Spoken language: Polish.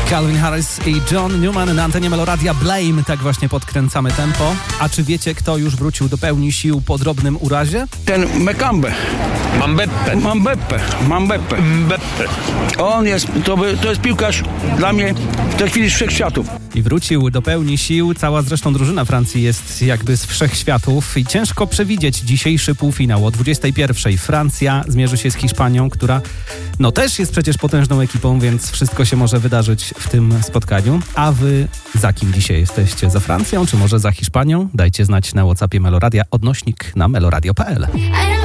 Calvin Harris i John Newman na antenie Meloradia. Blame, tak właśnie podkręcamy tempo. A czy wiecie, kto już wrócił do pełni sił po drobnym urazie? Ten Mekambe. Mambeppe. On jest, to jest piłkarz dla mnie w tej chwili z wszechświatów. I wrócił do pełni sił. Cała zresztą drużyna Francji jest jakby z wszechświatów i ciężko przewidzieć dzisiejszy półfinał. O 21:00 Francja zmierzy się z Hiszpanią, która no też jest przecież potężną ekipą, więc wszystko się może wydarzyć w tym spotkaniu. A wy za kim dzisiaj jesteście? Za Francją czy może za Hiszpanią? Dajcie znać na WhatsAppie Meloradia, odnośnik na meloradio.pl.